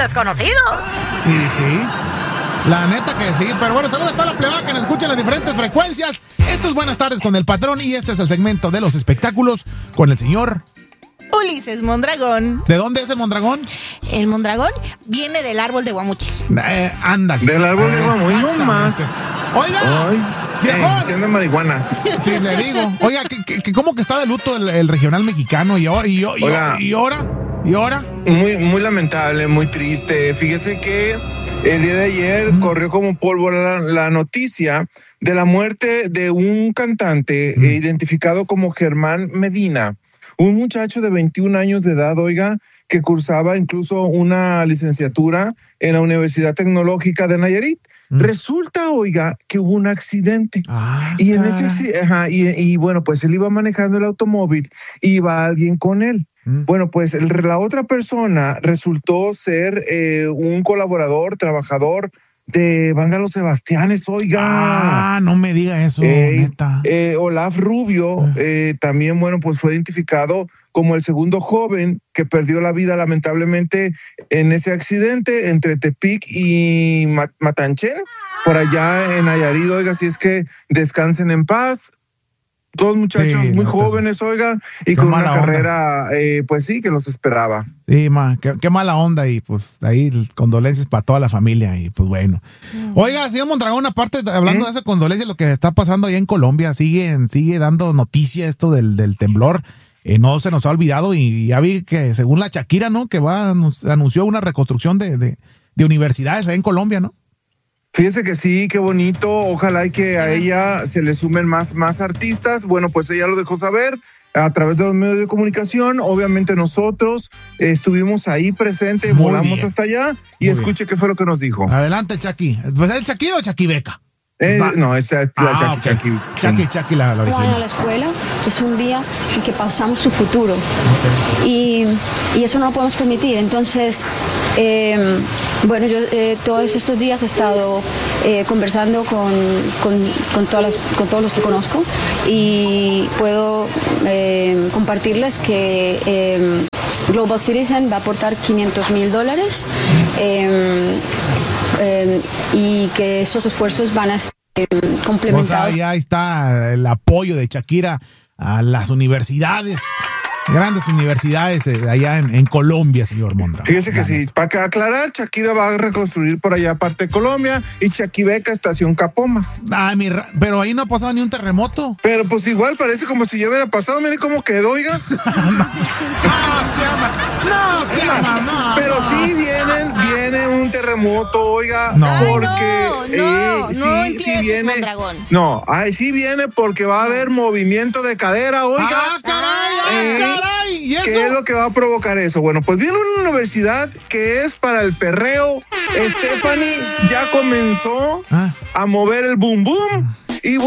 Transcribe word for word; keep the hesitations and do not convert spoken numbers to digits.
desconocidos. Y sí, la neta que sí. Pero bueno, saludos a toda la plebada que nos escucha en las diferentes frecuencias. Esto es Buenas Tardes con el Patrón y este es el segmento de los espectáculos con el señor Ulises Mondragón. ¿De dónde es el Mondragón? El Mondragón viene del árbol de Guamuchi. Eh, ándale. Del árbol de Guamuchi, no más. Oiga, Ay, viejón. eh, siendo marihuana. Sí, le digo. Oiga, que, que, que ¿cómo que está de luto el, el regional mexicano? Y ahora, y, y, Oiga. y, y ahora, y ahora. Muy, muy lamentable, muy triste. Fíjese que el día de ayer mm. corrió como pólvora la, la noticia de la muerte de un cantante mm. eh, identificado como Germán Medina. Un muchacho de veintiún años de edad, oiga, que cursaba incluso una licenciatura en la Universidad Tecnológica de Nayarit. Mm. Resulta, oiga, que hubo un accidente. Ah, y en ese accidente, ajá, y, y bueno, pues él iba manejando el automóvil y iba alguien con él. Mm. Bueno, pues el, la otra persona resultó ser eh, un colaborador, trabajador de Banda Los Sebastianes, oiga. Ah, no me diga eso, eh, neta. Eh, Olaf Rubio eh, también, bueno, pues fue identificado como el segundo joven que perdió la vida lamentablemente en ese accidente entre Tepic y Matanchen, por allá en Nayarit, oiga, así es que descansen en paz. Dos muchachos sí, muy jóvenes, oiga, y con una carrera, eh, pues sí, que los esperaba. Sí, ma, qué, qué mala onda, y pues ahí condolencias para toda la familia, y pues bueno. Mm. Oiga, señor Mondragón, aparte, hablando ¿Mm? de esa condolencia, lo que está pasando allá en Colombia, sigue, sigue dando noticia esto del, del temblor, eh, no se nos ha olvidado, y ya vi que según la Shakira, ¿no?, que va anunció una reconstrucción de, de, de universidades allá en Colombia, ¿no? Fíjese que sí, qué bonito. Ojalá y que a ella se le sumen más, más artistas. Bueno, pues ella lo dejó saber a través de los medios de comunicación. Obviamente nosotros eh, estuvimos ahí presentes, Muy volamos bien. hasta allá y Muy escuche bien. Qué fue lo que nos dijo. Adelante, Chaki. ¿Pues es el Shakira o Chaquibeca? Eh, no, esa es la ah, Chaki, okay. Chaki. Chaki, Chaki, la, la original. Van a la escuela, es un día en que pausamos su futuro. Okay. Y, y eso no lo podemos permitir. Entonces, eh, bueno, yo eh, todos estos días he estado eh, conversando con, con, con, todas las, con todos los que conozco y puedo eh, compartirles que eh, Global Citizen va a aportar quinientos mil dólares. Eh, Eh, y que esos esfuerzos van a ser eh, complementados. O sea, ya está el apoyo de Shakira a las universidades, grandes universidades eh, allá en, en Colombia, señor Mondragón. Fíjese que sí, para aclarar, Shakira va a reconstruir por allá parte de Colombia y Chaquibeca, estación Capomas. Ay, mi ra- pero ahí no ha pasado ni un terremoto. Pero pues igual parece como si ya hubiera pasado, mire cómo quedó, oiga. no, se ama, no, se ama, no, pero no. sí vienen, viene un terremoto, oiga, no. porque Ay, no, no, eh, no sí, sí viene, Mondragón. no, ay, sí viene porque va a haber movimiento de cadera, oiga. Ah, caray, ah, eh, caray, ¿y eso? ¿Qué es lo que va a provocar eso? Bueno, pues viene una universidad que es para el perreo. Stephanie ya comenzó ah. a mover el boom boom.